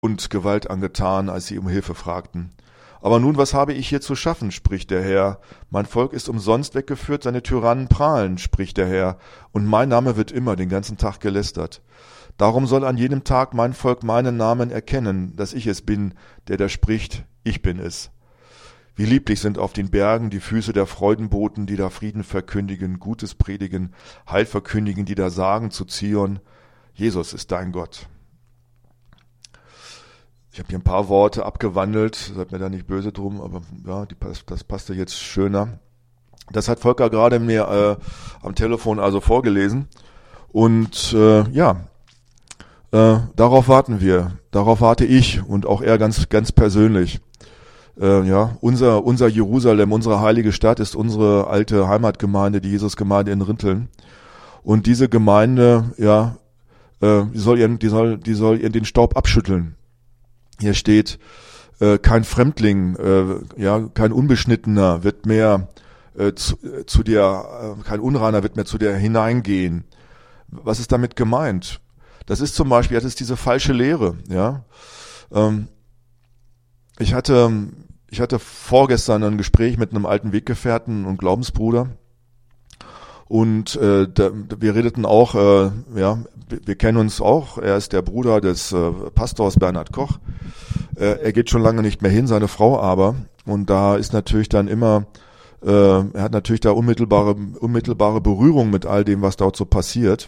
und Gewalt angetan, als sie um Hilfe fragten. Aber nun, was habe ich hier zu schaffen, spricht der Herr. Mein Volk ist umsonst weggeführt, seine Tyrannen prahlen, spricht der Herr. Und mein Name wird immer den ganzen Tag gelästert. Darum soll an jedem Tag mein Volk meinen Namen erkennen, dass ich es bin, der da spricht, ich bin es. Wie lieblich sind auf den Bergen die Füße der Freudenboten, die da Frieden verkündigen, Gutes predigen, Heil verkündigen, die da sagen zu Zion, Jesus ist dein Gott. Ich habe hier ein paar Worte abgewandelt, seid mir da nicht böse drum, aber ja, das passte jetzt schöner. Das hat Volker gerade mir am Telefon also vorgelesen und darauf warten wir, darauf warte ich und auch er ganz persönlich. Unser Jerusalem, unsere heilige Stadt ist unsere alte Heimatgemeinde, die Jesusgemeinde in Rinteln. Und diese Gemeinde, die soll ihren den Staub abschütteln. Hier steht, kein Fremdling, kein Unbeschnittener wird mehr zu dir, kein Unreiner wird mehr zu dir hineingehen. Was ist damit gemeint? Das ist zum Beispiel, das ist diese falsche Lehre, ja. Ich hatte vorgestern ein Gespräch mit einem alten Weggefährten und Glaubensbruder und wir redeten auch, wir kennen uns auch, er ist der Bruder des Pastors Bernhard Koch, er geht schon lange nicht mehr hin, seine Frau aber, und da ist natürlich dann immer, er hat natürlich da unmittelbare Berührung mit all dem, was dort so passiert.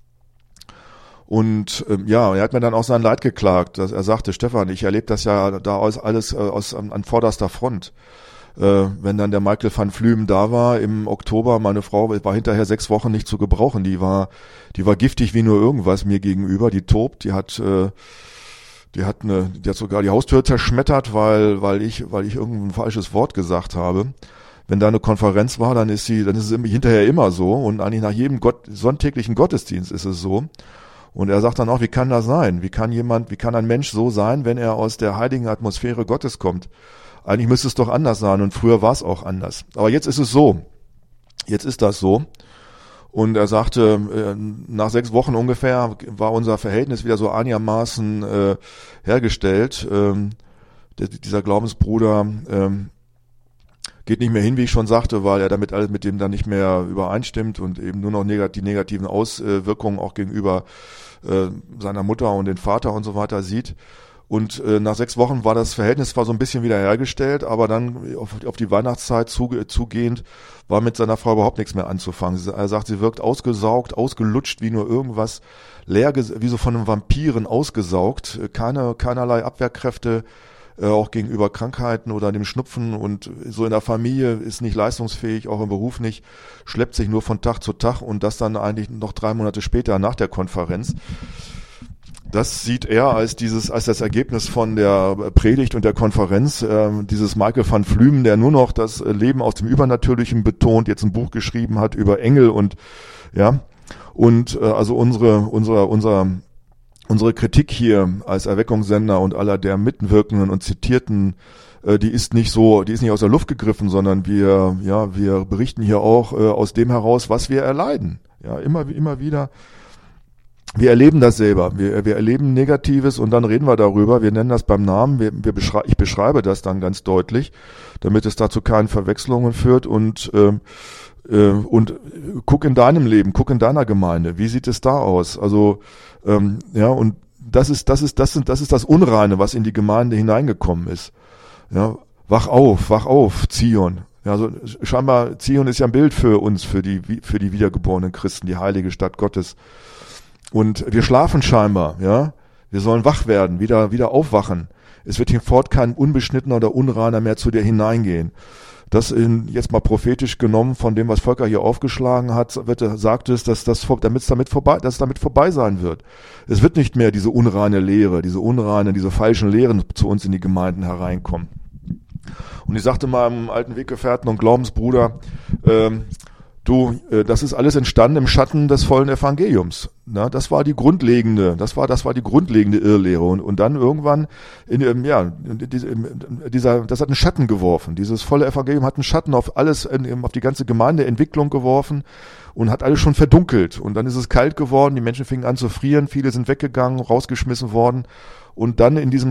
Und er hat mir dann auch sein Leid geklagt, dass er sagte, Stefan, ich erlebe das ja da alles an vorderster Front. Wenn dann der Michael van Flümen da war im Oktober, meine Frau war hinterher 6 Wochen nicht zu gebrauchen, die war giftig wie nur irgendwas mir gegenüber, die tobt, die hat sogar die Haustür zerschmettert, weil ich irgendein falsches Wort gesagt habe. Wenn da eine Konferenz war, dann ist es hinterher immer so und eigentlich nach jedem sonntäglichen Gottesdienst ist es so. Und er sagt dann auch, wie kann das sein? Wie kann ein Mensch so sein, wenn er aus der heiligen Atmosphäre Gottes kommt? Eigentlich müsste es doch anders sein und früher war es auch anders. Aber jetzt ist es so. Jetzt ist das so. Und er sagte, nach 6 Wochen ungefähr war unser Verhältnis wieder so einigermaßen hergestellt. Dieser Glaubensbruder geht nicht mehr hin, wie ich schon sagte, weil er damit alles mit dem dann nicht mehr übereinstimmt und eben nur noch die negativen Auswirkungen auch gegenüber seiner Mutter und den Vater und so weiter sieht. Und nach 6 Wochen war das Verhältnis zwar so ein bisschen wieder hergestellt, aber dann auf die Weihnachtszeit zugehend war mit seiner Frau überhaupt nichts mehr anzufangen. Er sagt, sie wirkt ausgesaugt, ausgelutscht, wie nur irgendwas, leer, wie so von einem Vampiren ausgesaugt, keinerlei Abwehrkräfte, auch gegenüber Krankheiten oder dem Schnupfen, und so in der Familie ist nicht leistungsfähig, auch im Beruf nicht, schleppt sich nur von Tag zu Tag, und das dann eigentlich noch 3 Monate später nach der Konferenz. Das sieht er als das Ergebnis von der Predigt und der Konferenz, dieses Michael van Flümen, der nur noch das Leben aus dem Übernatürlichen betont, jetzt ein Buch geschrieben hat über Engel und also unsere Kritik hier als Erweckungssender und aller der Mitwirkenden und Zitierten, die ist nicht aus der Luft gegriffen, sondern wir berichten hier auch aus dem heraus, was wir erleiden. Ja, immer wieder. Wir erleben das selber. Wir erleben Negatives und dann reden wir darüber. Wir nennen das beim Namen. Ich beschreibe das dann ganz deutlich, damit es dazu keine Verwechslungen führt, und guck in deinem Leben, guck in deiner Gemeinde. Wie sieht es da aus? Also, und das ist das Unreine, was in die Gemeinde hineingekommen ist. Ja, wach auf, Zion. Ja, also scheinbar Zion ist ja ein Bild für uns, für die wiedergeborenen Christen, die heilige Stadt Gottes. Und wir schlafen scheinbar, ja. Wir sollen wach werden, wieder aufwachen. Es wird hinfort kein Unbeschnittener oder Unreiner mehr zu dir hineingehen. Das jetzt mal prophetisch genommen von dem, was Volker hier aufgeschlagen hat, sagt es, dass damit vorbei sein wird. Es wird nicht mehr diese unreine Lehre, diese falschen Lehren zu uns in die Gemeinden hereinkommen. Und ich sagte meinem alten Weggefährten und Glaubensbruder, das ist alles entstanden im Schatten des vollen Evangeliums. Na, das war die grundlegende Irrlehre. Und dann irgendwann das hat einen Schatten geworfen. Dieses volle Evangelium hat einen Schatten auf alles, auf die ganze Gemeindeentwicklung geworfen und hat alles schon verdunkelt. Und dann ist es kalt geworden, die Menschen fingen an zu frieren, viele sind weggegangen, rausgeschmissen worden. und dann in diesem